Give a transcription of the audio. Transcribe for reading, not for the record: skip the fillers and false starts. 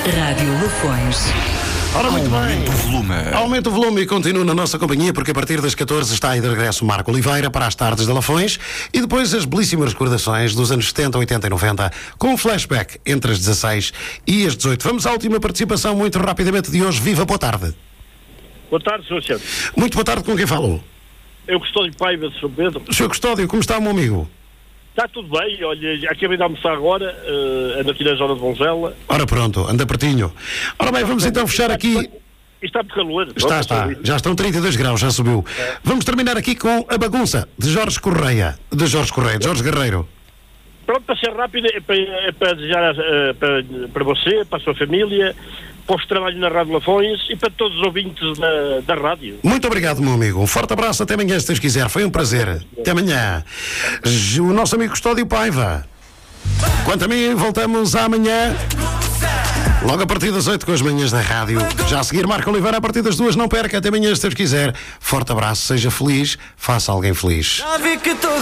Rádio Lafões. Ora, muito bem. Aumenta o volume. Aumenta o volume e continua na nossa companhia, porque a partir das 14 está aí de regresso Marco Oliveira para as tardes de Lafões e depois as belíssimas recordações dos anos 70, 80 e 90 com um flashback entre as 16 e as 18. Vamos à última participação muito rapidamente de hoje. Viva, boa tarde. Boa tarde, Sr. Alexandre. Muito boa tarde, com quem falou? Eu Custódio Paiva de São Pedro. Sr. Custódio, como está, meu amigo? Está tudo bem, olha, acabei de almoçar agora, ando aqui na zona de Bonzela. Ora pronto, anda pertinho. Ora bem, vamos então fechar aqui. Está por calor. Está. Já estão 32 graus, já subiu. Vamos terminar aqui com A Bagunça, de Jorge Guerreiro. Pronto, para ser rápido, é para desejar para você, para a sua família, para os trabalhos na Rádio Lafões e para todos os ouvintes da rádio. Muito obrigado, meu amigo. Um forte abraço, até amanhã, se Deus quiser. Foi um prazer. Até amanhã. O nosso amigo Custódio Paiva. Quanto a mim, voltamos amanhã, logo a partir das 8 com as manhãs da rádio. Já a seguir, Marco Oliveira, a partir das 2. Não perca, até amanhã, se Deus quiser. Forte abraço, seja feliz, faça alguém feliz.